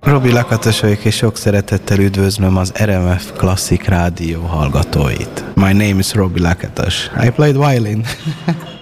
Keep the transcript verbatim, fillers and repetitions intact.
Robi Lakatos vagyok, és sok szeretettel üdvözlöm az er em ef Klasszik Rádió hallgatóit. My name is Robi Lakatos. I played violin.